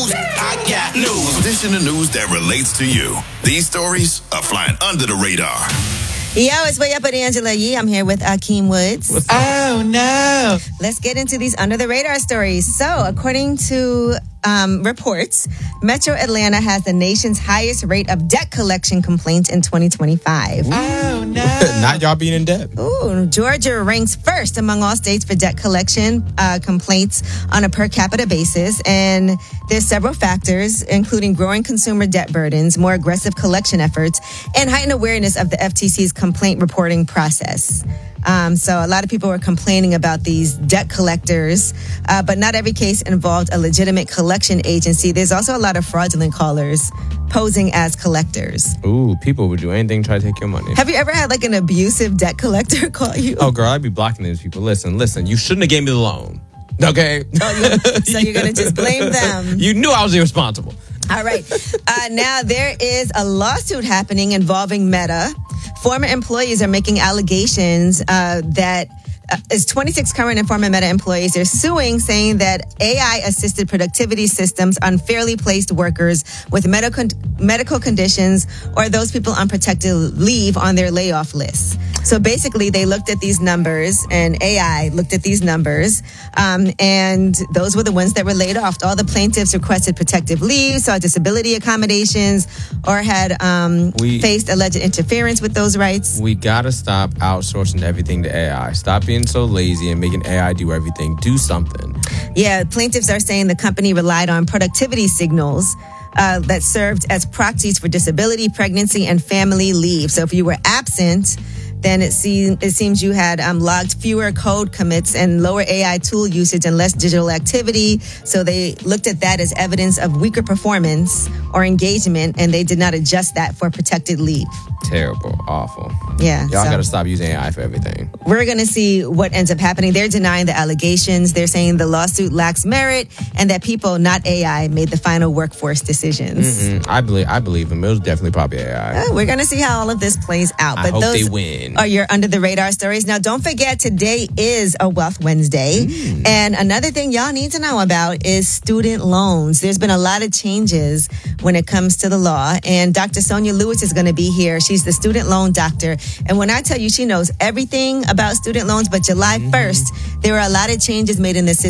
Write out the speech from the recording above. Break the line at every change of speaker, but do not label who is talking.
news. I got news.
This in the news that relates to you. These stories are flying under the radar.
Yo, it's Way Up with Angela Yee. I'm here with Akeem Woods.
Oh, no.
Let's get into these under the radar stories. So, according to reports, Metro Atlanta has the nation's highest rate of debt collection complaints in 2025.
Oh, no.
Not y'all being in debt.
Ooh, Georgia ranks first among all states for debt collection complaints on a per capita basis. And there's several factors, including growing consumer debt burdens, more aggressive collection efforts, and heightened awareness of the FTC's complaint reporting process. So a lot of people were complaining about these debt collectors, but not every case involved a legitimate collection agency. There's also a lot of fraudulent callers posing as collectors.
Ooh, people would do anything to try to take your money.
Have you ever had like an abusive debt collector call you?
Oh, girl, I'd be blocking these people. Listen, you shouldn't have gave me the loan. Okay?
So you're going to just blame them.
You knew I was irresponsible.
All right. Now, there is a lawsuit happening involving Meta. Former employees are making allegations that is 26 current and former Meta employees. They're suing, saying that AI-assisted productivity systems unfairly placed workers with medical conditions or those people on protected leave on their layoff lists. So basically, they looked at these numbers, and AI looked at these numbers, and those were the ones that were laid off. All the plaintiffs requested protective leave, saw disability accommodations, or had faced alleged interference with those rights.
We gotta stop outsourcing everything to AI. Stop being so lazy and making AI do everything. Do something.
Yeah, plaintiffs are saying the company relied on productivity signals that served as proxies for disability, pregnancy, and family leave. So if you were absent, then it seems you had logged fewer code commits and lower AI tool usage and less digital activity. So they looked at that as evidence of weaker performance or engagement, and they did not adjust that for protected leave.
Terrible. Awful.
Yeah.
Y'all gotta stop using AI for everything.
We're going to see what ends up happening. They're denying the allegations. They're saying the lawsuit lacks merit and that people, not AI, made the final workforce decisions.
Mm-mm. I believe them. It was definitely probably AI.
We're going to see how all of this plays out.
I hope they win.
Are your under the radar stories. Now, don't forget, today is a Wealth Wednesday. And another thing y'all need to know about is student loans. There's been a lot of changes when it comes to the law. And Dr. Sonia Lewis is going to be here. She's the student loan doctor. And when I tell you she knows everything about student loans, but July 1st, there were a lot of changes made in the system.